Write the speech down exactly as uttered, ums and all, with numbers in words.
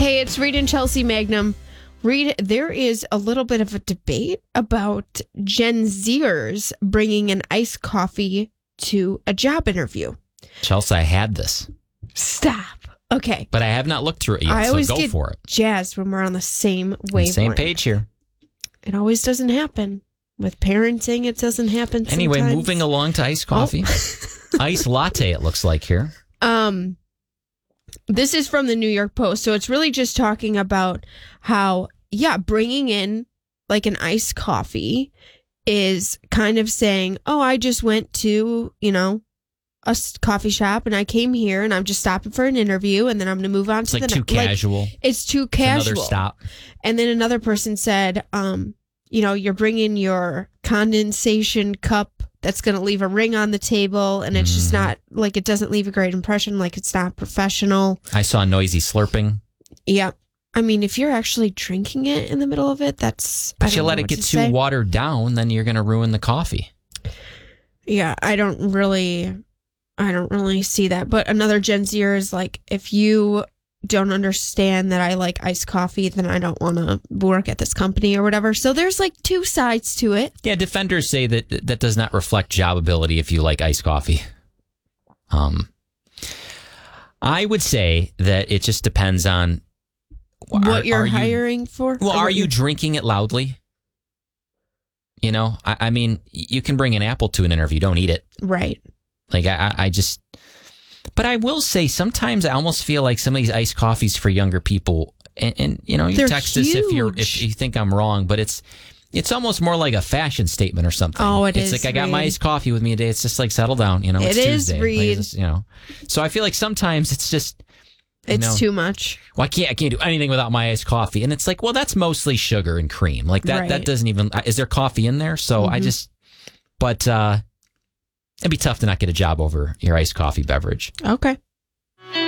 Hey, it's Reed and Chelsea Magnum. Reed, there is a little bit of a debate about Gen Zers bringing an iced coffee to a job interview. Chelsea, I had this. Stop. Okay. But I have not looked through it yet, I so always go get for it. jazzed when we're on the same wavelength. Same page here. It always doesn't happen. With parenting, it doesn't happen Anyway, sometimes. moving along to iced coffee. Oh. Iced latte, it looks like here. Um, this is from the New York Post, so it's really just talking about how, yeah, bringing in like an iced coffee is kind of saying, oh, I just went to, you know, a coffee shop and I came here and I'm just stopping for an interview and then I'm going to move on it's to like the next. It's too casual. It's too casual. Another stop. And then another person said, um, you know, you're bringing your condensation cup that's going to leave a ring on the table and it's mm. just not, like, it doesn't leave a great impression, like it's not professional. I saw noisy slurping. Yeah. I mean, if you're actually drinking it in the middle of it, that's... But you let it get to too say. watered down, then you're going to ruin the coffee. Yeah, I don't really... I don't really see that. But another Gen Zer is like, if you don't understand that I like iced coffee, then I don't want to work at this company or whatever. So there's like two sides to it. Yeah, defenders say that that does not reflect job ability if you like iced coffee. Um, I would say that it just depends on what are, you're are hiring you, for. Well, are you drinking it loudly? You know, I, I mean, you can bring an apple to an interview. Don't eat it. Right. Like, I, I just, but I will say sometimes I almost feel like some of these iced coffees for younger people, and, and you know, you They're text huge. us if you're, if you think I'm wrong, but it's, it's almost more like a fashion statement or something. Oh, it it's is. It's like, I got Reed. my iced coffee with me today. It's just like, settle down, you know, it's it is, Tuesday. Reed. Like, you know, so I feel like sometimes it's just, you it's know, too much. Well, I can't, I can't do anything without my iced coffee. And it's like, well, that's mostly sugar and cream. Like that, Right. that doesn't even, is there coffee in there? So mm-hmm. I just, but, uh, it'd be tough to not get a job over your iced coffee beverage. Okay.